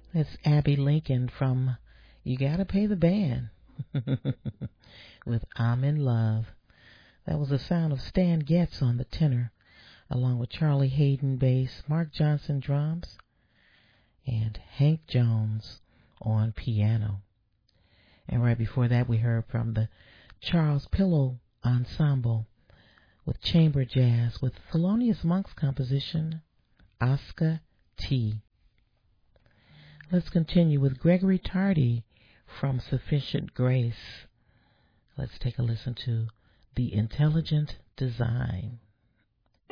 That's Abby Lincoln from You Gotta Pay the Band with I'm in Love. That was the sound of Stan Getz on the tenor, along with Charlie Hayden bass, Mark Johnson drums, and Hank Jones on piano. And right before that, we heard from the Charles Pillow Ensemble with chamber jazz with Thelonious Monk's composition, Oscar T. Let's continue with Gregory Tardy from Sufficient Grace. Let's take a listen to The Intelligent Design.